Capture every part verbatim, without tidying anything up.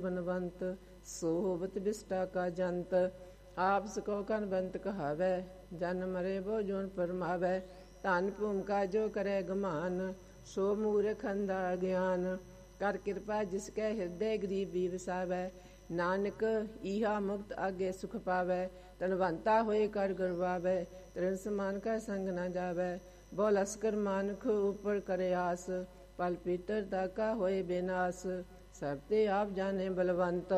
बनवंत सोहबत बिष्टा का जंत। आप सको कन बंत कहावै, जन मरे वो जोन परमावै। धन भूमिका जो करे गमान, सो मूर्ख अंधा ज्ञान। कर कृपा जिसके हृदय गरीबी वसावै, नानक इहा मुक्त आगे सुख पावै। धनवंता होए कर गरवावै, तृण समान का संग न जावै। बहु लश्कर मानख ऊपर करे आस, पल पीतर ताका होए बेनास। सबते आप जाने बलवंत,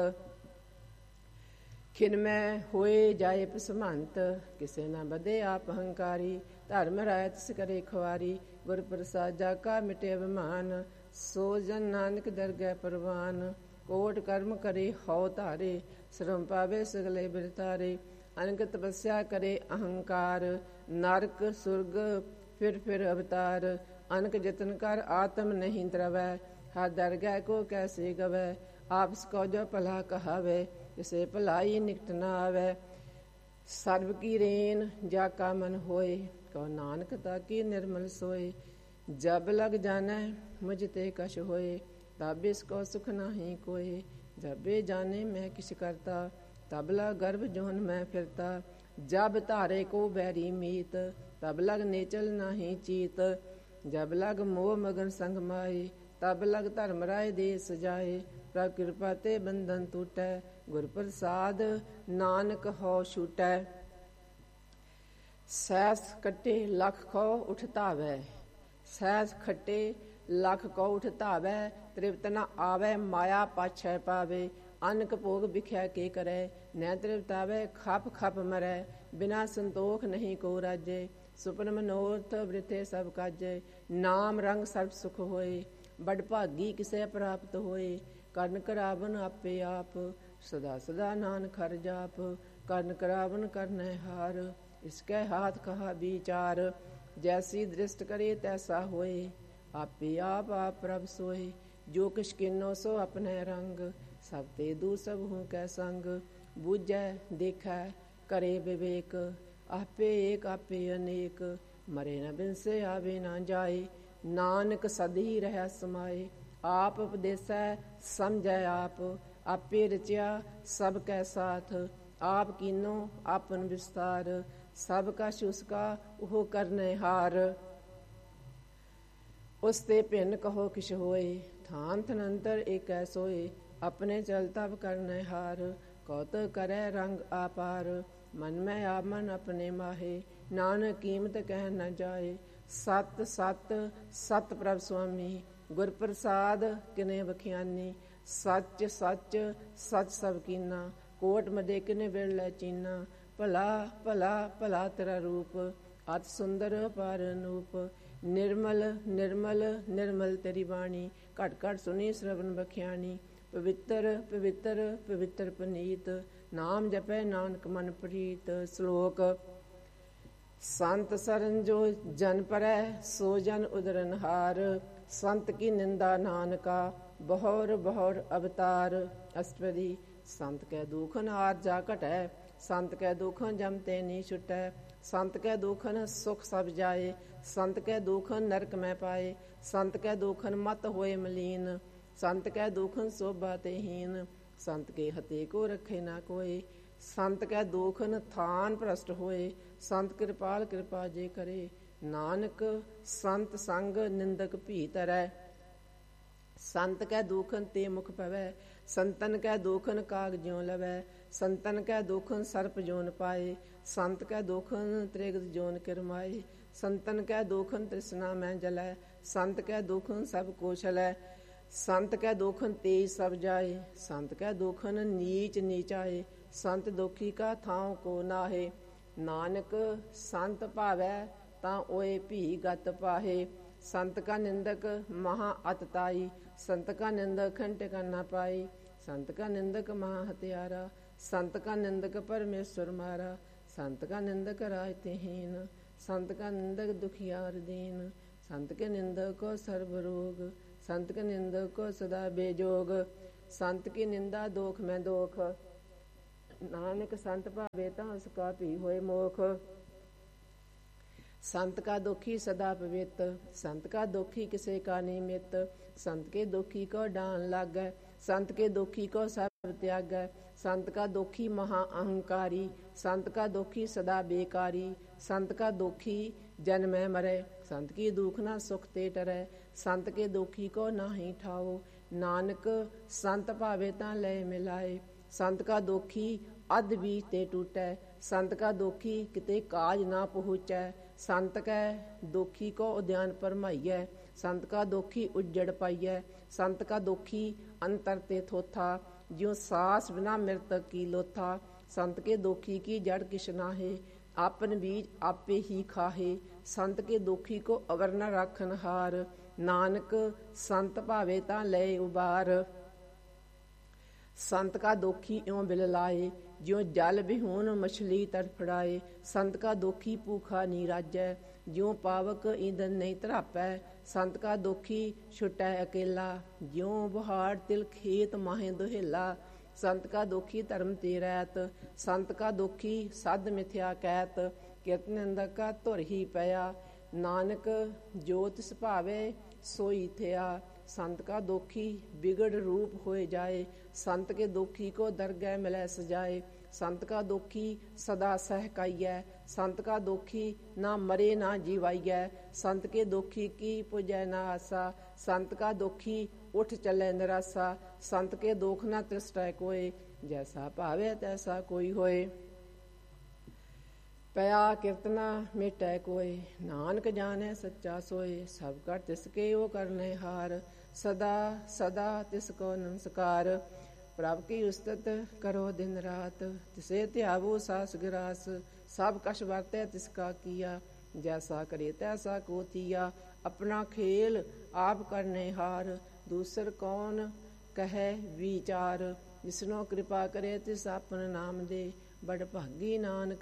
खिन में होए जाए पसमंत। किसे न बदे आप अहंकारी, धर्म राय तिस करे खुआरी। गुर प्रसाद जाका मिटे अभिमान, सो जन नानक दरगह परवान। कोट कर्म करे हौ धारे, श्रम पावे सगले बिरतारे। अनक तपस्या करे अहंकार, नरक सुरग फिर फिर अवतार। अनक जतन कर आत्म नहीं द्रवै, हर दरगह को कैसे गवै। आपस को जो भला कहावे, इसे भलाई निकट न आवे। सर्व की रेन जाका मन होए, कहो नानक ताकी निर्मल सोए। जब लग जाने मुझ ते कछ होए, तब इसको सुख नहीं कोए। जब बे जाने मैं किस करता, तब लग गर्भ जोन में फिरता। जब तारे को बैरी मीत, तब लग नेचल नहीं चीत। जब लग मोह मगन संग माए, तब लग धर्म राय देश जाए। प्रभ कृपा ते बंधन टूटै, गुर प्रसाद नानक हो छूटै। सैस कटे लख खो उठ धावै, सैस खटे लख को उठ धावै। तृप्त न आवे माया पाछै पावे, अनक भोग बिख्या के करे। न तृप्त आवे खप खप मरै, बिना संतोख नहीं को राजे। सुपन मनोरथ वृथे सब काजे, नाम रंग सर्व सुख होए। बड़ भागी किसे प्राप्त होए, ਕਰਨ ਕਰਾਵਨ ਆਪੇ ਆਪ। ਸਦਾ ਸਦਾ ਨਾਨਕ ਹਰਿ ਜਾਪ, ਕਰਨ ਕਰਾਵਨ ਕਰਨੈ ਹਾਰ। ਇਸਕੇ ਹਾਥ ਕਹਾ ਵਿਚਾਰ, ਜੈਸੀ ਦ੍ਰਿਸ਼ਟ ਕਰੇ ਤੈਸਾ ਹੋਏ। ਆਪੇ ਆਪ ਆਪ ਪ੍ਰਭ ਸੋਏ, ਜੋ ਕਿਛ ਕਿਨੋ ਸੋ ਆਪਣੇ ਰੰਗ। ਸਭ ਤੇ ਦੂ ਸਭ ਹੂੰ ਕੈ ਸੰਗ, ਬੂਝੈ ਦੇਖੈ ਕਰੇ ਵਿਵੇਕ। ਆਪੇ ਏਕ ਆਪੇ ਅਨੇਕ, ਮਰੇ ਨ ਬਿਨਸੇ ਆਵੇ ਨਾ ਜਾਏ। ਨਾਨਕ ਸਦ ਹੀ ਰਹਿ ਸਮਾਏ, आप उपदेसै समझै आप। आपे रचिया सब कै साथ, आप कीनो आपन विस्तार। सब कछ उसका ओह करने हार, उसते भिन्न कहो किछ होए। थान थनंतर एक सोए, अपने चल तब करने हार। कौतक करे रंग आपार, मन में आप मन अपने माहे। नानक कीमत कह न जाए, सत सत सत प्रभ स्वामी। गुर प्रसाद किने बखियानी, सच सच सच सब कीना। कोट मदे किने बिरलै चीना, भला भला भला तेरा रूप। अत सुंदर पार अनूप, निर्मल निर्मल निर्मल तेरी बाणी। घट घट सुनी श्रवण बखियानी, पवित्र पवित्र पवित्र पनीत। नाम जपै नानक मन प्रीत। श्लोक संत सरन जो जन परै, सो जन उदरन हार। संत की निंदा नानका, बहोर बहोर अवतार। अष्टपदी संत कै दुखन आर जा घटै, संत कै दुखन जम ते नी छुटै। संत कै दुखन सुख सब जाए, संत कै दुखन नरक में पाए। संत कै दुखन मत होए मलीन, संत कै दुखन शोभा ते हीन। संत के हते को रखे ना कोई, संत कै दुखन थान भ्रष्ट होए। संत कृपाल कृपा जे करे, नानक संत संग निंदक भी तरै। संत कै दुखन ते मुख पवै, संतन कै दुखन काग ज्यों लवै। संतन कै दुखन सर्प जोन पाए, संत कै दुखन त्रिगत जोन किरमाए। संतन कै दुखन तृष्णा में जलै, संत कै दुखन सब को छलै। संत कै दुखन तेज सब जाए, संत कै दुखन नीच नीचाए। संत दुखी का थां को नाहे, नानक संत भावै ਤਾਂ ਓਏ ਭੀ ਗਤ ਪਾਹੇ। ਸੰਤ ਕਾ ਨਿੰਦਕ ਮਹਾ ਅਤਤਾਈ, ਸੰਤ ਕਾ ਨਿੰਦਕ ਖੰਟ ਕਰ ਨਾ ਪਾਈ। ਸੰਤ ਕਾ ਨਿੰਦਕ ਮਹਾ ਹਤਿਆਰਾ, ਸੰਤ ਕਾ ਨਿੰਦਕ ਪਰਮੇਸ਼ਰ ਮਾਰਾ। ਸੰਤ ਕਾ ਨਿੰਦਕ ਰਾਜ ਤੇ ਹੀਨ, ਸੰਤ ਕਾ ਨਿੰਦਕ ਦੁਖਿਆਰ ਦੀਨ। ਸੰਤ ਕੇ ਨਿੰਦਕ ਕੋ ਸਰਬ ਰੋਗ, ਸੰਤ ਕੇ ਨਿੰਦਕ ਕੋ ਸਦਾ ਬੇਜੋਗ। ਸੰਤ ਕੀ ਨਿੰਦਾ ਦੋਖ ਮੈਂ ਦੋਖ, ਨਾਨਕ ਸੰਤ ਭਾਵੇ ਤਾਂ ਉਸਕਾ ਭੀ ਹੋਏ ਮੋਖ। संत का दुखी सदा पवित्र, संत का दुखी किसे का निमित्त। संत के दुखी को डान लागै, संत के दुखी को सब त्यागै। संत का दुखी महा अहंकारी, संत का दुखी सदा बेकारी। संत का दुखी जन्मै मरै, संत की दुख ना सुख ते टरै। संत के दुखी को नाही ठाओ, नानक संत भावे तां लय मिलाए। संत का दुखी अध बीज ते टूटै, संत का दुखी किते काज ना पहुँचै। संत कै दुखी को उद्यान परमाइयै, संत का दुखी उज्जड़ पाइयै। संत का दुखी अंतर ते थोथा, ज्यों सास बिना मृतक की लोथा। संत के दुखी की जड़ किश नाहे, आपन बीज आपे ही खाहे। संत के दुखी को अवर न राखन हार, नानक संत भावे तां लय उबार। संत का दुखी इउं बिल लाए, ज्यों जल बिहून मछली तड़फड़ाए। संत का दुखी भूखा नी राजै, ज्यों पावक ईंधन नहीं तरापै। संत का दुखी छुटै अकेला, ज्यों बुहाड़ तिल खेत माहे दुहेला। संत का दुखी धर्म ते रैत, संत का दुखी सद मिथ्या कहत। किरत निंदक का धुर ही पया, नानक जो तिस भावे सोई थिया। संत का दुखी बिगड़ रूप होए जाए, संत के दुखी को दरगह मिलै सजाए। संत का दुखी सदा सहकाइयै, संत का दुखी ना मरे ना जीवाइयै। संत के दुखी की पुजै ना आसा, संत का दुखी उठ चलै निरासा। संत के दुख ना तृष्टै कोय, जैसा भावे तैसा कोई होए। पया कीर्तना मिटै कोय, नानक जानै सच्चा सोय। सब कर तिसके ओ करनै हार, सदा सदा तिसको नमस्कार। प्रभ की उस्तत करो दिन रात, तिसे त्यावो सास गिरास। सब कछ वरतै तिसका किया, जैसा करे तैसा को तिया। अपना खेल आप करनै हार, दूसर कौन कहे विचार। जिसनो कृपा करे तिस आपन नाम दे, बड़ भागी नानक